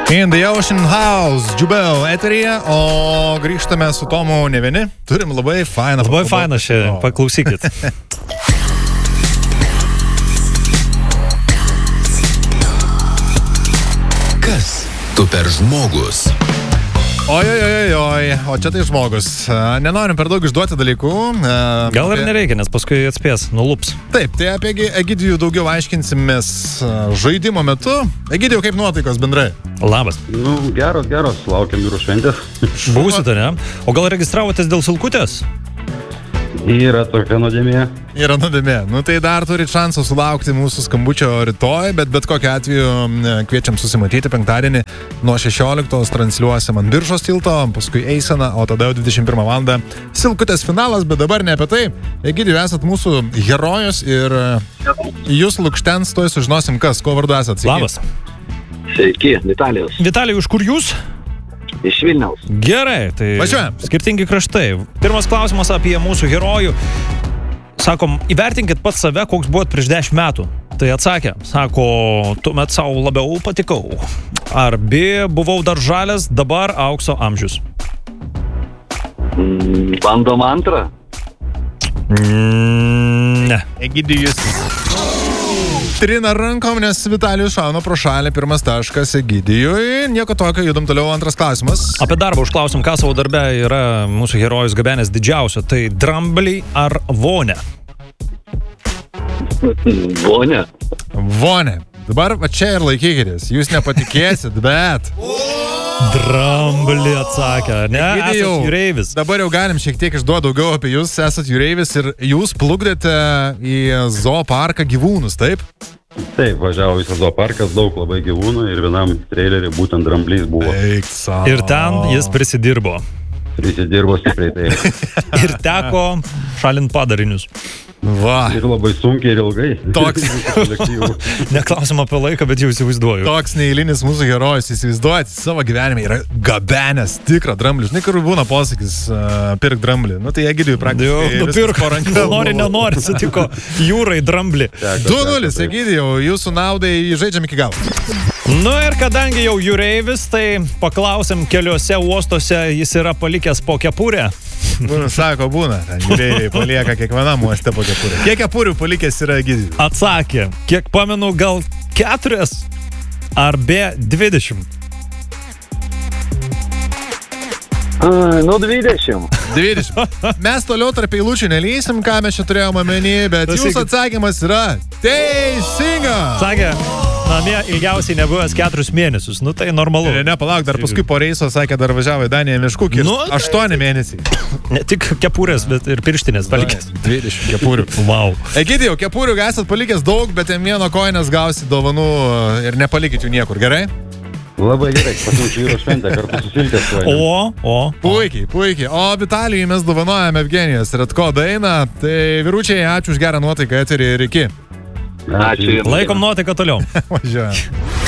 In the Ocean House, Jubel eteryje, o grįžtame su Tomu ne vieni. Turim labai fainą. Labai fainą šiandien, paklausykit. Kas tu per žmogus? Oi, o čia tai žmogus. Nenorim per daug išduoti dalykų. Gal ir nereikia, nes paskui atspės, nulups. Taip, tai apie Egidijų daugiau aiškinsimės žaidimo metu. Egidijau, kaip nuotaikos bendrai? Labas. Geros, laukiam jūrų šventės. Būsite, ne? O gal registravotės dėl silkutės? Yra tokia nuodėmė. Yra nuodėmė. Nu tai dar turit šansą sulaukti mūsų skambučio rytoj, bet kokiu atveju kviečiam susimatyti penktadienį nuo 16 transliuosim ant Biržos tilto, paskui eisena, o tada jau 21 valandą silkutės finalas, bet dabar ne apie tai. Egidijau, esat mūsų herojus ir jūs lukštens, tuoj sužinosim kas, ko vardu esat. Sveiki. Labas. Sveiki, Vitalijus. Vitalijau, iš kur jūs? Iš Vilniaus. Gerai, tai Važiuojam. Skirtingi kraštai. Pirmas klausimas apie mūsų herojų. Sakom, įvertinkit pats save, koks buvot prieš 10 metų. Tai atsakė, sako, tuomet savo labiau patikau. Ar B, buvau dar žalias, dabar aukso amžius? Bandom antrą. Ne. Egidijus trina rankom, nes Vitalijus šauna pro šalį, pirmas taškas Egidijui. Nieko tokio, judam toliau, antras klausimas. Apie darbą užklausim, ką savo darbe yra mūsų herojus gabenęs didžiausio. Tai dramblį ar vonę? Vonė. Vonė. Dabar va čia ir laikykitės. Jūs nepatikėsit, bet... Dramblį atsakė, ne? Egidijau, Esat jūreivis. dabar jau galim šiek tiek išduoti daugiau apie jūs. Esat jūreivis ir jūs plukdėte į zooparką gyvūnus, taip? Taip, važiavo visas zooparkas, daug labai gyvūnų ir vienam trailerį būtent dramblys buvo. Eik sau. Ir ten jis prisidirbo. Prisidirbo stipriai tai. Ir teko šalint padarinius. Va. Ir labai sunkiai ir ilgai. Toks. Neklausim apie laiką, bet jau įsivaizduoju. Toks neįlinis mūsų herojus, įsivaizduojat, savo gyvenime yra gabenęs tikrą dramblį. Žinai, kur būna posakis, pirk dramblį. Nu tai Egidijui praktiškai Nupirk po ranką. Nenori, sutiko jūrai dramblį. 2-0, Egidijau, jūsų naudai žaidžiam iki galo. Nu ir kadangi jau jūreivis, tai paklausim, keliuose uostuose jis yra palikęs po kepurę. Sako, būna, ten jūreiviai palieka kiekvienam uoste po kepurę. Kiek kepurių palikęs yra Egidijus? Atsakė, kiek pamenu, gal 4 ar B 20. Nu, 20. 20. Mes toliau tarp eilučių nelysim, ką mes čia turėjome omeny, bet jūsų atsakymas yra teisinga. Sakė, namie ilgiausiai nebuvęs 4 mėnesius. Nu tai normalu. Ne, palauk, dar paskui po reiso sakė, dar važiavo į Daniją miškų, 8 mėnesiai. Ne tik kepurės, bet ir pirštinės palikęs. 20 kepurių. Wow. Egidijau, kepurių esat palikęs daug, bet vieno koinės gausi dovanų ir nepalikit jų niekur, gerai? Labai gerai, pasiūčiau jūrų šventę kartu su silkės koinėm. Puikiai. O Vitalijui mes dovanojame Evgenijos Redko dainą. Tai vyručiai, ačiū už gerą nuotaiką eterį ir iki. Ačiū. Laikom nuotaiką toliau. Važiuojam.